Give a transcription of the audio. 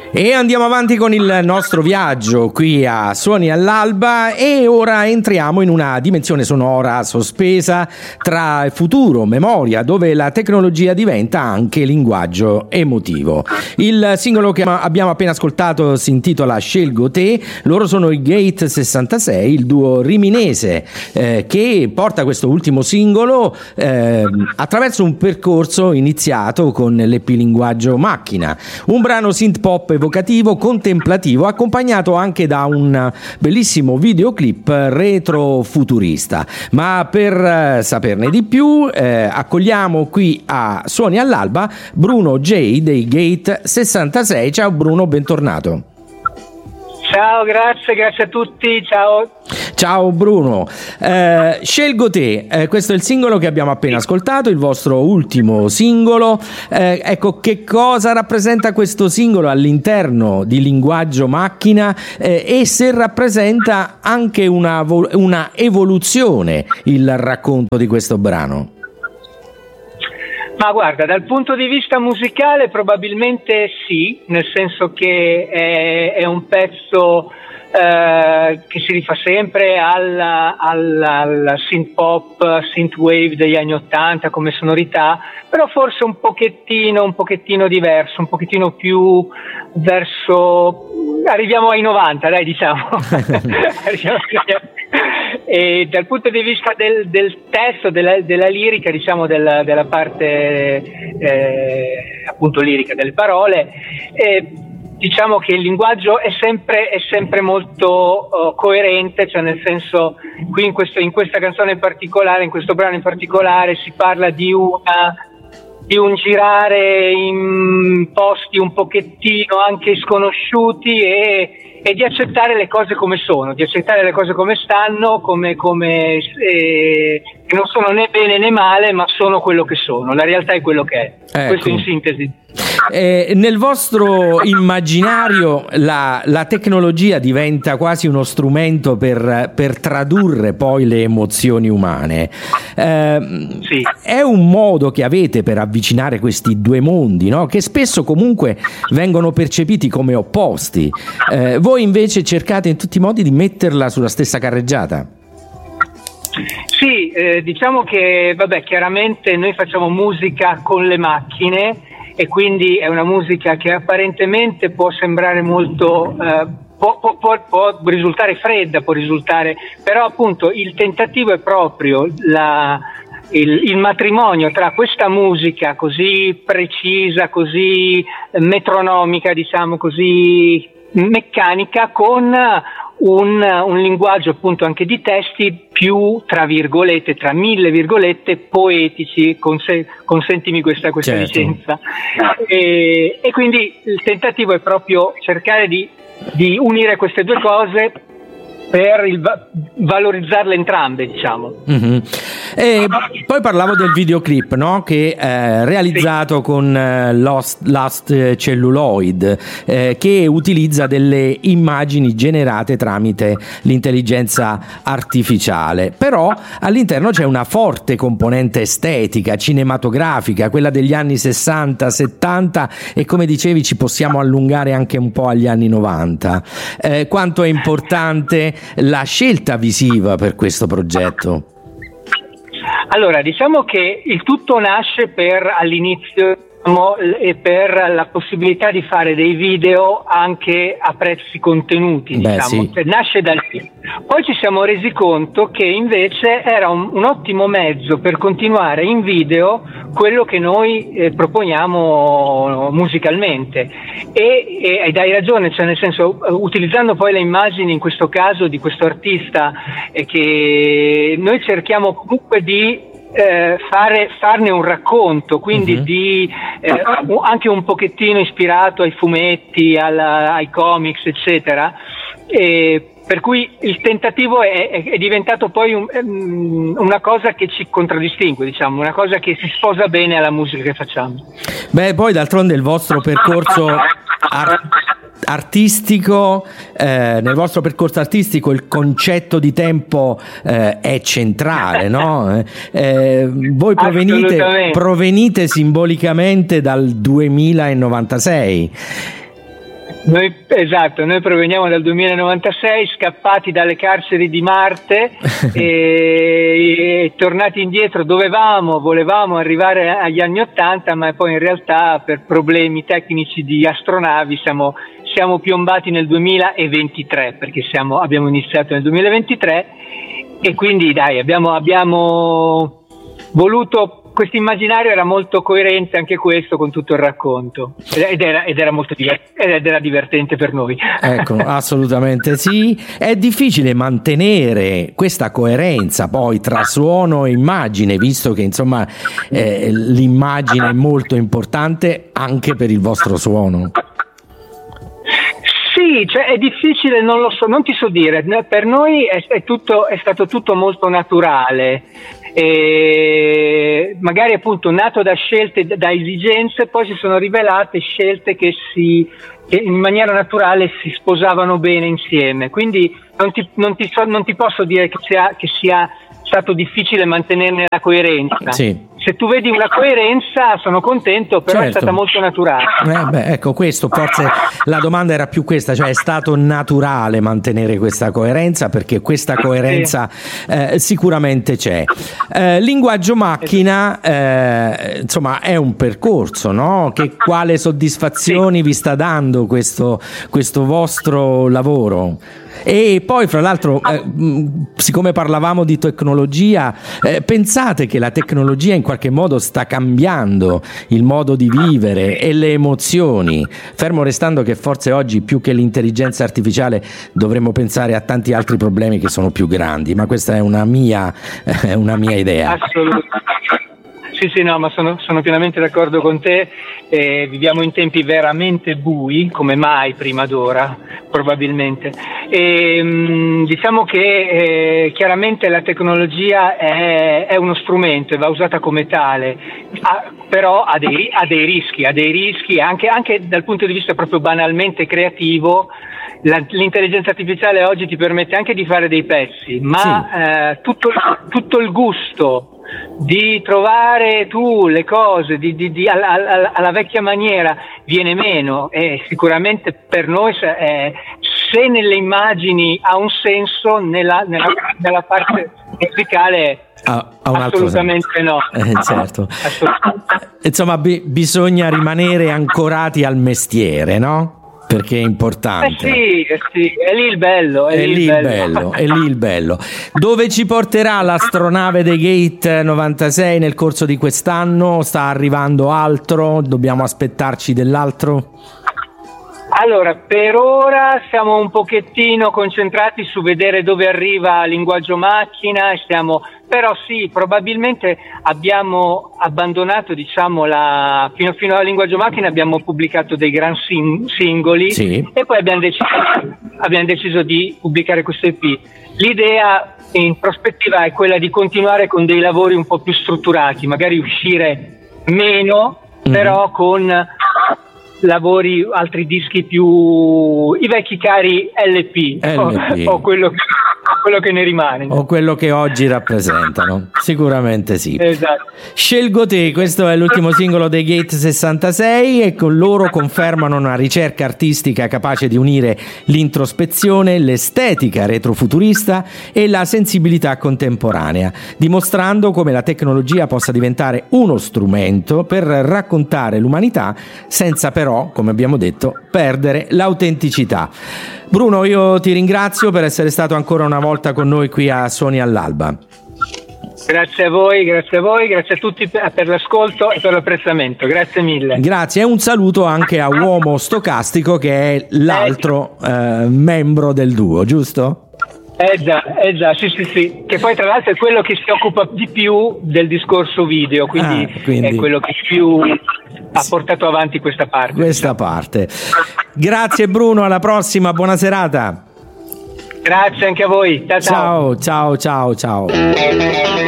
E andiamo avanti con il nostro viaggio qui a Suoni all'Alba e ora entriamo in una dimensione sonora sospesa tra futuro, memoria, dove la tecnologia diventa anche linguaggio emotivo. Il singolo che abbiamo appena ascoltato si intitola Scelgo te, loro sono i Gate 66, il duo riminese che porta questo ultimo singolo attraverso un percorso iniziato con l'epilinguaggio Macchina, un brano synth pop evocativo, contemplativo, accompagnato anche da un bellissimo videoclip retrofuturista. Ma per saperne di più accogliamo qui a Suoni all'Alba Bruno J dei Gate 66. Ciao Bruno, bentornato. Ciao, grazie a tutti, ciao Bruno. Scelgo te, questo è il singolo che abbiamo appena ascoltato, il vostro ultimo singolo. Ecco, che cosa rappresenta questo singolo all'interno di Linguaggio Macchina e se rappresenta anche una evoluzione il racconto di questo brano? Ma guarda, dal punto di vista musicale probabilmente sì, nel senso che è un pezzo che si rifà sempre al synth pop, synth wave degli anni '80 come sonorità, però forse un pochettino diverso, un pochettino più verso, arriviamo ai 90, dai, diciamo. E dal punto di vista del testo, della lirica, diciamo della parte appunto lirica delle parole, diciamo che il linguaggio è sempre molto coerente, cioè nel senso, qui in questa canzone in particolare, in questo brano in particolare, si parla di un girare in posti un pochettino anche sconosciuti e di accettare le cose come sono, di accettare le cose come stanno, che non sono né bene né male, ma sono quello che sono. La realtà è quello che è. Ecco. Questo in sintesi. Nel vostro immaginario la tecnologia diventa quasi uno strumento per tradurre poi le emozioni umane. Sì. È un modo che avete per avvicinare questi due mondi, no? Che spesso comunque vengono percepiti come opposti. Voi invece cercate in tutti i modi di metterla sulla stessa carreggiata. Sì, diciamo che chiaramente noi facciamo musica con le macchine e quindi è una musica che apparentemente può sembrare molto può risultare fredda, però appunto il tentativo è proprio il matrimonio tra questa musica così precisa, così metronomica, diciamo così meccanica, con un linguaggio appunto anche di testi più, tra virgolette, tra mille virgolette, poetici, consentimi questa certo. Licenza. E quindi il tentativo è proprio cercare di unire queste due cose per valorizzarle entrambe, diciamo. Mm-hmm. E poi parlavo del videoclip, no? Che è realizzato sì. Con Lost Celluloid, che utilizza delle immagini generate tramite l'intelligenza artificiale, però all'interno c'è una forte componente estetica, cinematografica, quella degli anni 60-70 e, come dicevi, ci possiamo allungare anche un po' agli anni 90. Quanto è importante la scelta visiva per questo progetto? Allora, diciamo che il tutto nasce all'inizio e per la possibilità di fare dei video anche a prezzi contenuti, diciamo. Sì. Nasce da lì. Poi ci siamo resi conto che invece era un ottimo mezzo per continuare in video quello che noi proponiamo musicalmente e hai ragione, cioè nel senso, utilizzando poi le immagini in questo caso di questo artista che noi cerchiamo comunque di farne un racconto, quindi di anche un pochettino ispirato ai fumetti, ai comics, eccetera, per cui il tentativo è diventato poi una cosa che ci contraddistingue, diciamo, una cosa che si sposa bene alla musica che facciamo. Beh, poi d'altronde il vostro percorso artistico, nel vostro percorso artistico il concetto di tempo è centrale, no? Voi provenite simbolicamente dal 2096. Noi proveniamo dal 2096, scappati dalle carceri di Marte e tornati indietro. Volevamo arrivare agli anni '80, ma poi in realtà per problemi tecnici di astronavi siamo piombati nel 2023, perché abbiamo iniziato nel 2023 e quindi abbiamo voluto. Questo immaginario era molto coerente anche questo con tutto il racconto ed era molto divertente per noi. Ecco, assolutamente sì. È difficile mantenere questa coerenza poi tra suono e immagine, visto che insomma l'immagine è molto importante anche per il vostro suono. Sì, cioè è difficile, non lo so, non ti so dire. Per noi è stato tutto molto naturale. E magari appunto nato da scelte, da esigenze, poi si sono rivelate scelte che in maniera naturale si sposavano bene insieme, quindi non ti posso dire che sia stato difficile mantenerne la coerenza. Sì. Se tu vedi una coerenza sono contento, però certo. È stata molto naturale. Ecco, questo forse la domanda era più questa, cioè è stato naturale mantenere questa coerenza, perché questa coerenza sicuramente c'è. Linguaggio macchina, insomma, è un percorso, no? Quale soddisfazioni vi sta dando questo vostro lavoro? E poi fra l'altro siccome parlavamo di tecnologia, pensate che la tecnologia in qualche modo sta cambiando il modo di vivere e le emozioni, fermo restando che forse oggi più che l'intelligenza artificiale dovremmo pensare a tanti altri problemi che sono più grandi, ma questa è una mia idea. Assolutamente. Sì, no, ma sono pienamente d'accordo con te. Viviamo in tempi veramente bui, come mai prima d'ora, probabilmente. Diciamo che chiaramente la tecnologia è uno strumento e va usata come tale, però ha dei rischi anche dal punto di vista proprio banalmente creativo. L'intelligenza artificiale oggi ti permette anche di fare dei pezzi, ma sì. Tutto il gusto di trovare tu le cose alla vecchia maniera viene meno, e sicuramente per noi se nelle immagini ha un senso, nella parte musicale assolutamente no. Certo. Insomma bisogna rimanere ancorati al mestiere, no? Perché è importante. Sì, è lì il bello. È lì il bello. Dove ci porterà l'astronave dei Gate 96 nel corso di quest'anno? Sta arrivando altro? Dobbiamo aspettarci dell'altro? Allora, per ora siamo un pochettino concentrati su vedere dove arriva linguaggio macchina, però sì, probabilmente abbiamo abbandonato, diciamo, fino al linguaggio macchina abbiamo pubblicato dei gran singoli, sì. E poi abbiamo deciso di pubblicare questo EP. L'idea in prospettiva è quella di continuare con dei lavori un po' più strutturati, magari uscire meno, però con lavori, altri dischi più i vecchi cari LP. O quello che ne rimane, o quello che oggi rappresentano, sicuramente sì. Esatto. Scelgo te, questo è l'ultimo singolo dei Gate 66 e con loro confermano una ricerca artistica capace di unire l'introspezione, l'estetica retrofuturista e la sensibilità contemporanea, dimostrando come la tecnologia possa diventare uno strumento per raccontare l'umanità senza però, come abbiamo detto, perdere l'autenticità. Bruno, io ti ringrazio per essere stato ancora una volta con noi qui a Suoni all'Alba. Grazie a voi, grazie a tutti per l'ascolto e per l'apprezzamento, grazie mille. Grazie, e un saluto anche a Uomo Stocastico, che è l'altro membro del duo, giusto? Già, sì, che poi tra l'altro è quello che si occupa di più del discorso video, quindi è quello che più ha portato avanti questa parte. Grazie Bruno, alla prossima, buona serata. Grazie anche a voi, ciao. Ciao.